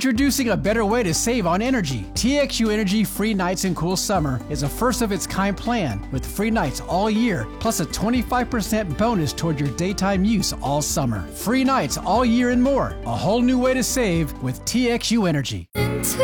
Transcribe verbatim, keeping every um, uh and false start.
Introducing a better way to save on energy. T X U Energy Free Nights and Cool Summer is a first-of-its-kind plan with free nights all year, plus a twenty-five percent bonus toward your daytime use all summer. Free nights all year and more. A whole new way to save with T X U Energy. Into